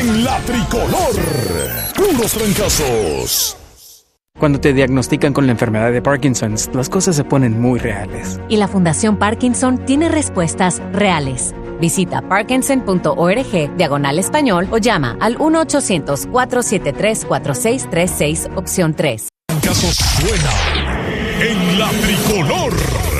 en la tricolor. Puros trancazos. Cuando te diagnostican con la enfermedad de Parkinson, las cosas se ponen muy reales. Y la Fundación Parkinson tiene respuestas reales. Visita parkinson.org/español o llama al 1-800-473-4636, opción 3. Trancazos suena en la tricolor.